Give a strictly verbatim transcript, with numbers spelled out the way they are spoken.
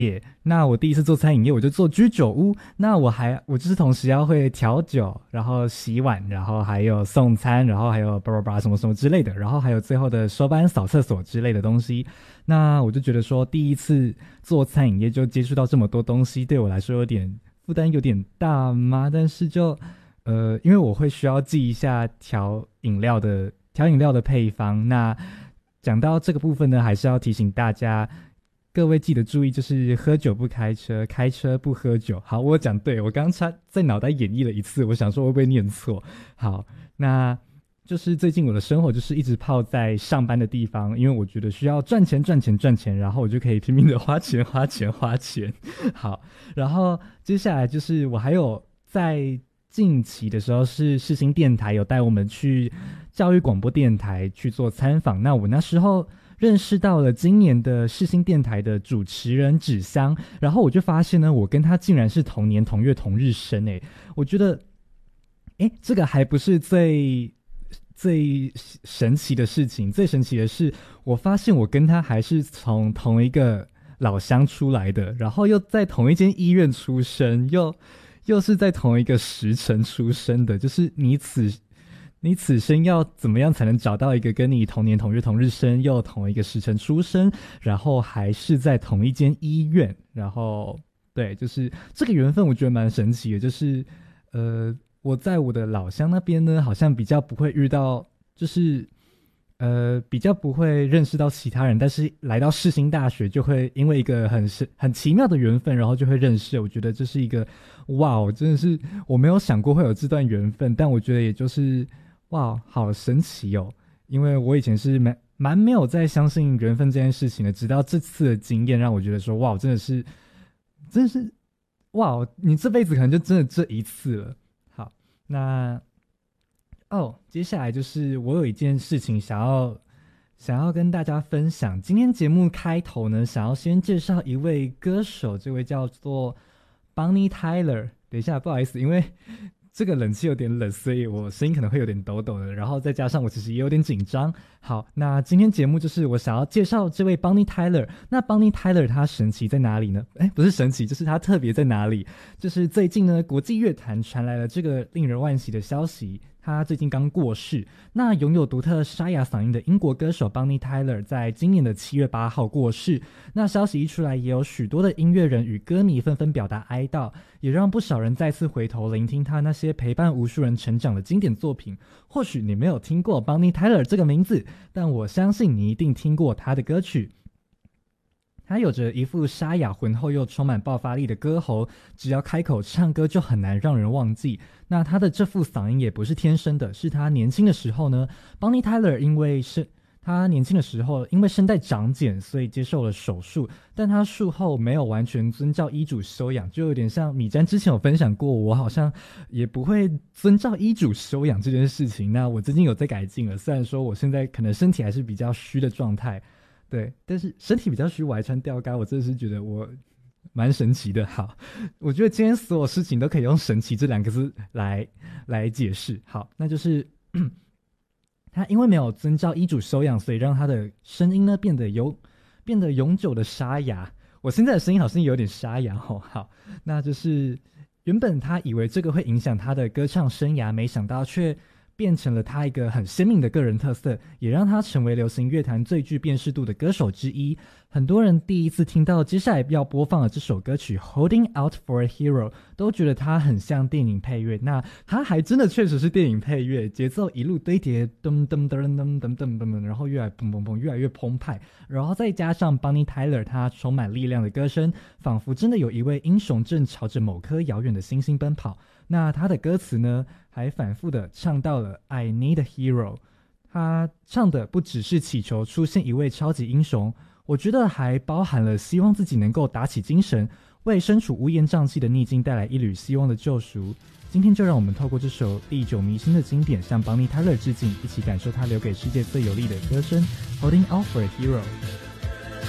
业。那我第一次做餐饮业，我就做居酒屋。那我还我就是同时要会调酒，然后洗碗，然后还有送餐，然后还有叭叭叭什么什么之类的，然后还有最后的收班、扫厕所之类的东西。那我就觉得说，第一次做餐饮业就接触到这么多东西，对我来说有点负担，有点大吗？但是就呃，因为我会需要记一下调饮料的调饮料的配方。那讲到这个部分呢，还是要提醒大家，各位记得注意，就是喝酒不开车，开车不喝酒。好，我讲对，我刚才在脑袋演绎了一次，我想说会不会念错。好，那就是最近我的生活就是一直泡在上班的地方，因为我觉得需要赚钱赚钱赚钱，然后我就可以拼命的花钱花钱花钱。好，然后接下来就是我还有在近期的时候是世新电台有带我们去教育广播电台去做参访，那我那时候认识到了今年的世新电台的主持人芷香，然后我就发现呢，我跟他竟然是同年同月同日生。诶，我觉得诶这个还不是最最神奇的事情，最神奇的是我发现我跟他还是从同一个老乡出来的，然后又在同一间医院出生，又又是在同一个时辰出生的，就是你此你此生要怎么样才能找到一个跟你同年同月同日生，又同一个时辰出生，然后还是在同一间医院，然后对，就是这个缘分我觉得蛮神奇的。就是呃我在我的老乡那边呢，好像比较不会遇到，就是呃，比较不会认识到其他人，但是来到世新大学就会因为一个很很奇妙的缘分，然后就会认识。我觉得这是一个哇，真的是我没有想过会有这段缘分，但我觉得也就是哇，好神奇哦！因为我以前是蛮蛮没有在相信缘分这件事情的，直到这次的经验让我觉得说哇，真的是真的是哇，你这辈子可能就真的这一次了。好，那。哦，接下来就是我有一件事情想要想要跟大家分享。今天节目开头呢，想要先介绍一位歌手，这位叫做 Bonnie Tyler。等一下，不好意思，因为这个冷气有点冷，所以我声音可能会有点抖抖的，然后再加上我其实也有点紧张。好，那今天节目就是我想要介绍这位 Bonnie Tyler。那 Bonnie Tyler 他神奇在哪里呢？哎，不是神奇，就是他特别在哪里？就是最近呢，国际乐坛传来了这个令人惋惜的消息。他最近刚过世。那拥有独特沙哑嗓音的英国歌手 Bonnie Tyler 在今年的七月八号过世。那消息一出来，也有许多的音乐人与歌迷纷纷表达哀悼，也让不少人再次回头聆听他那些陪伴无数人成长的经典作品。或许你没有听过 Bonnie Tyler 这个名字，但我相信你一定听过他的歌曲。他有着一副沙哑浑厚又充满爆发力的歌喉，只要开口唱歌就很难让人忘记。那他的这副嗓音也不是天生的，是他年轻的时候呢 Bonnie Tyler 因为是他年轻的时候因为声带长茧，所以接受了手术，但他术后没有完全遵照医嘱休养，就有点像米詹之前有分享过，我好像也不会遵照医嘱休养这件事情。那我最近有在改进了，虽然说我现在可能身体还是比较虚的状态，对，但是身体比较虚，我还穿吊嘎，我真的是觉得我蛮神奇的。好，我觉得今天所有事情都可以用神奇这两个字来来解释。好，那就是他因为没有遵照医嘱休养，所以让他的声音呢变得有变得永久的沙哑。我现在的声音好像有点沙哑哦。好，那就是原本他以为这个会影响他的歌唱生涯，没想到却变成了他一个很鲜明的个人特色，也让他成为流行乐坛最具辨识度的歌手之一。很多人第一次听到接下来要播放的这首歌曲 Holding Out for a Hero 都觉得它很像电影配乐，那它还真的确实是电影配乐，节奏一路堆叠，噔噔噔噔噔噔噔，然后越来砰砰砰，越来越澎湃，然后再加上 Bonnie Tyler 他充满力量的歌声，仿佛真的有一位英雄正朝着某颗遥远的星星奔跑。那他的歌词呢，还反复的唱到了 I need a hero， 他唱的不只是祈求出现一位超级英雄，我觉得还包含了希望自己能够打起精神，为身处乌烟瘴气的逆境带来一缕希望的救赎。今天就让我们透过这首历久弥新的经典向邦尼泰勒致敬，一起感受他留给世界最有力的歌声 Holding Out for a Hero。